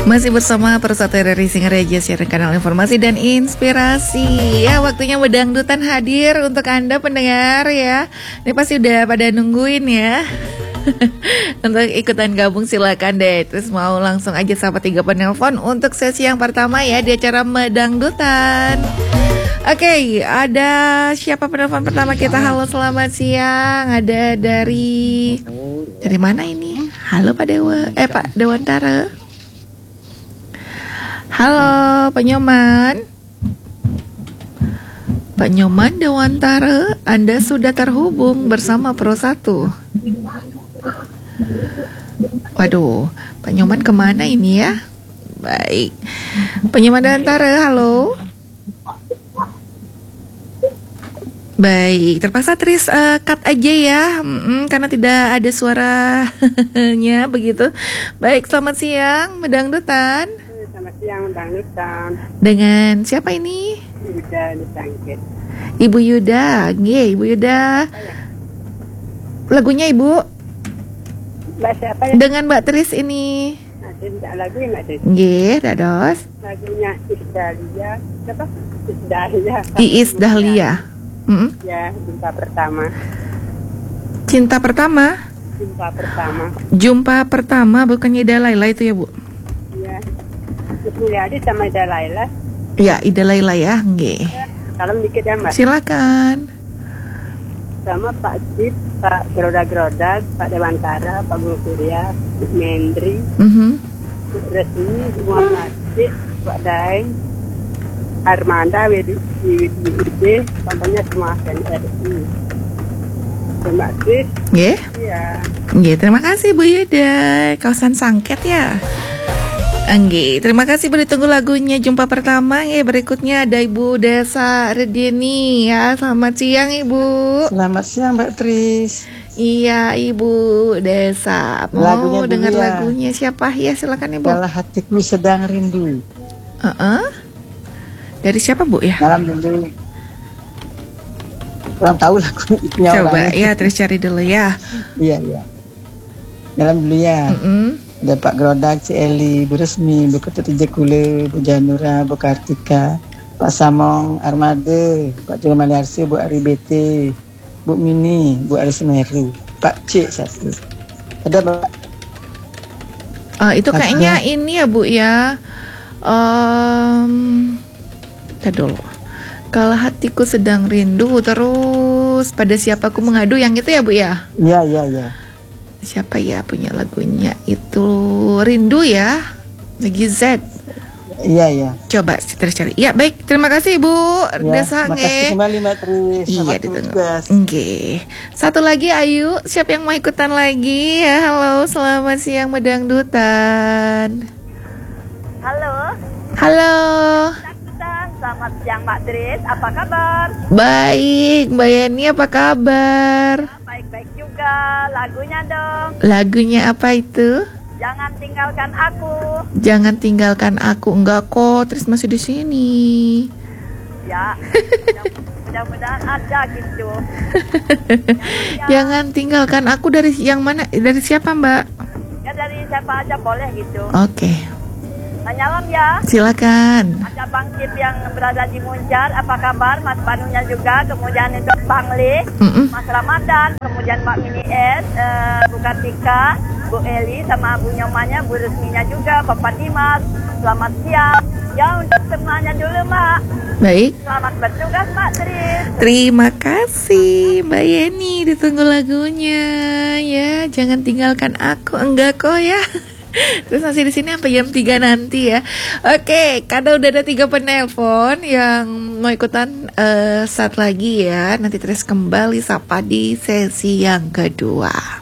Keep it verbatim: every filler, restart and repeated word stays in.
Masih bersama Persatuan dari Singareja, siaran kanal informasi dan inspirasi. Ya, waktunya Bedangdutan hadir untuk Anda pendengar ya. Ini pasti udah pada nungguin ya. Untuk ikutan gabung silakan deh. Terus mau langsung aja sapa tiga penelpon untuk sesi yang pertama ya di acara Bedangdutan. Oke, okay, ada siapa penelpon pertama kita? Halo, selamat siang. Ada dari dari mana ini? Halo Pak Dewa. Eh Pak Dewantara. Halo Pak Nyoman. Pak Nyoman Dewantara, Anda sudah terhubung bersama Pro satu. Waduh, Pak Nyoman kemana ini ya? Baik, Pak Nyoman Dewantara, halo. Baik, terpaksa Tris uh, cut aja ya, mm-mm, karena tidak ada suaranya begitu. Baik, selamat siang Bedangdutan. Selamat siang Bedangdutan. Dengan siapa ini? Yuda di Sangkit. Ibu Yuda, nggih, Ibu Yuda. Lagunya Ibu? Mbak siapa ya? Dengan Mbak Tris ini. Nanti tidak lagu ya Mbak Tris? Nggih, dados. Lagunya Iis Dahlia. Siapa? Iis Dahlia. Iis Dahlia. Mm-hmm. Ya, jumpa pertama. Cinta pertama? Jumpa pertama. Jumpa pertama, bukannya Ida Laila itu ya Bu? Iya. Ibu Yadi sama Ida Laila. Ya, Ida Laila ya, nggih. Ya, salam dikit ya Mbak. Silakan. Sama Pak Cip, Pak Geroda-Geroda, Pak Dewantara, Pak Guru Surya, Mendri, Mm-hmm. Resmi, Muhammad Cip, Pak Daeng, Armanda, Wedi, Wedi, contohnya semua N R I. Mbak Tris. Nggih. Iya. Nggih, terima kasih Bu Yuda. Kawasan Sangket ya. Nggih, terima kasih Bu, ditunggu lagunya Jumpa Pertama. Nggih, berikutnya ada Ibu Desa Redini ya. Selamat siang Ibu. Selamat siang Mbak Tris. Iya Ibu Desa. Mau Lagunya dengar ya. lagunya siapa ya? Silakan Ibu. Kalau hatiku sedang rindu. Uh-uh. Dari siapa Bu ya? Malam dulu. Kurang tahu lagu itunya. Coba orangnya. ya, terus cari dulu ya. Iya iya. Dalam dulu ya. Mm-mm. Ada Pak Gerodak, Si Eli, Bu Resmi, Bu Ketut Jekule, Bu Janura, Bu Kartika, Pak Samong, Armade, Pak Jamal Yarsi, Bu Ari B T, Bu Mini, Bu Aris Meru, Pak C satu. Ada Pak. Ah, itu Maksudnya- kayaknya ini ya Bu ya. Um, Kita dulu. Kalau hatiku sedang rindu terus pada siapa aku mengadu, yang itu ya Bu ya. Iya iya iya. Siapa ya punya lagunya itu? Rindu ya. Lagi Z. Iya iya. Coba terus cari. Ya baik, terima kasih Bu Ya, Desa makasih nge. kembali Mbak Tris. Iya Selamat ditunggu. tugas. Nggih. Satu lagi, ayo. Siapa yang mau ikutan lagi? Ya, halo, selamat siang Bedangdutan. Halo, Halo. Bedangdutan. Selamat siang Mbak Tris, apa kabar? Baik, Mbak Yani apa kabar? Baik-baik juga, lagunya dong. Lagunya apa itu? Jangan tinggalkan aku. Jangan tinggalkan aku. Enggak kok, Tris masih di sini. Ya, mudah-mudahan ada gitu. Ya, Jangan tinggalkan aku dari yang mana? Dari siapa, Mbak? ya dari siapa aja boleh gitu. Oke, Menyalam ya. silakan. Ada Bang Cip yang berada di Muncar, apa kabar? Mas Banunya juga, kemudian itu Bang Li, Mm-mm. Mas Ramadan, kemudian Mbak Mini S, eh, Bu Kartika, Bu Eli, sama Bu Nyomanya, Bu Resminya juga, Bapak Dimas. Selamat siang. Ya untuk semuanya dulu Mbak. Baik. Selamat bertugas Mbak Tris. Terima kasih Mbak Yeni, ditunggu lagunya ya. Jangan tinggalkan aku. Enggak kok ya. Terus masih di sini sampai jam tiga nanti ya. Oke, karena udah ada tiga penelpon yang mau ikutan uh, saat lagi ya. Nanti terus kembali sapa di sesi yang kedua.